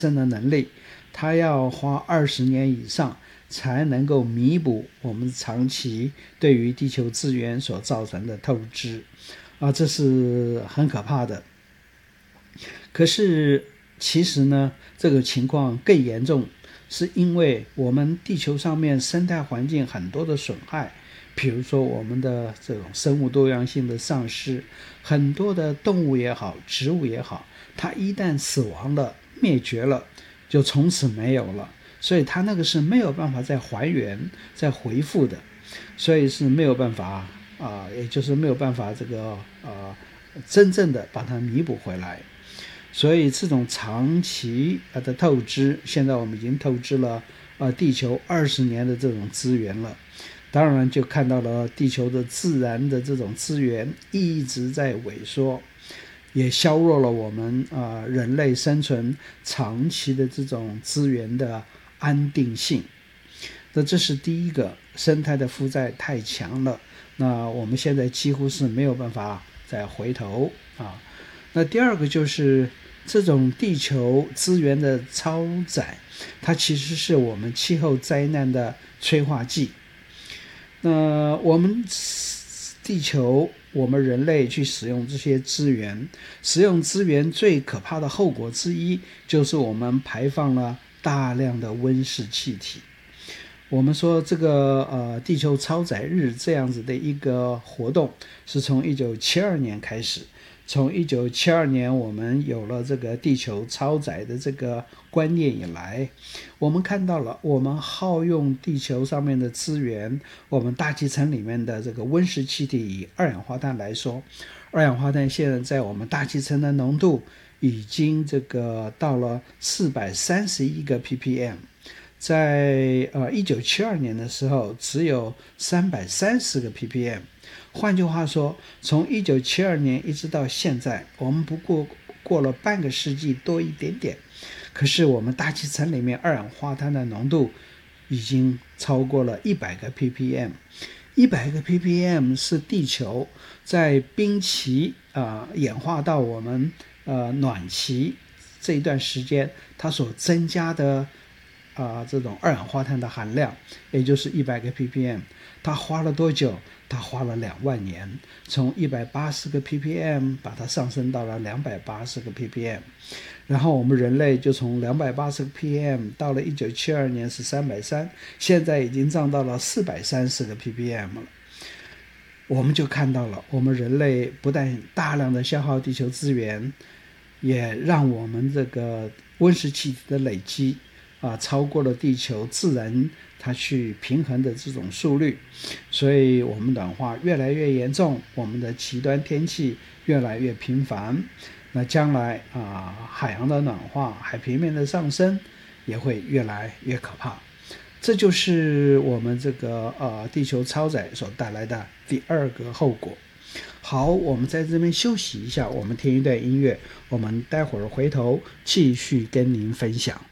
生的能力，它要花20年以上才能够弥补我们长期对于地球资源所造成的透支这是很可怕的。可是其实呢，这个情况更严重，是因为我们地球上面生态环境很多的损害，比如说我们的这种生物多样性的丧失，很多的动物也好，植物也好，它一旦死亡了，灭绝了，就从此没有了，所以它那个是没有办法再还原、再恢复的，所以是没有办法也就是没有办法真正的把它弥补回来。所以这种长期的透支，现在我们已经透支了地球20年的这种资源了。当然就看到了地球的自然的这种资源一直在萎缩，也削弱了我们人类生存长期的这种资源的安定性。那这是第一个，生态的负债太强了，那我们现在几乎是没有办法再回头那第二个就是这种地球资源的超载，它其实是我们气候灾难的催化剂。那我们地球，我们人类去使用这些资源，使用资源最可怕的后果之一，就是我们排放了大量的温室气体。我们说这个地球超载日这样子的一个活动，是从1972年开始。从1972年我们有了这个地球超载的这个观念以来，我们看到了我们耗用地球上面的资源，我们大气层里面的这个温室气体，以二氧化碳来说，二氧化碳现在在我们大气层的浓度已经到了431个 ppm， 在1972年的时候只有330个 ppm。换句话说，从1972年一直到现在，我们不过了半个世纪多一点点，可是我们大气层里面二氧化碳的浓度已经超过了100个 ppm。 100个 ppm 是地球在冰期演化到我们暖期这一段时间它所增加的这种二氧化碳的含量，也就是100个 ppm。 它花了多久？它花了2万年，从180个 ppm 把它上升到了280个 ppm， 然后我们人类就从280个 ppm 到了1972年是330，现在已经涨到了430个 ppm 了。我们就看到了，我们人类不但大量的消耗地球资源，也让我们这个温室气体的累积超过了地球自然它去平衡的这种速率，所以我们暖化越来越严重，我们的极端天气越来越频繁。那将来海洋的暖化，海平面的上升也会越来越可怕。这就是我们这个地球超载所带来的第二个后果。好，我们在这边休息一下，我们听一段音乐，我们待会儿回头继续跟您分享。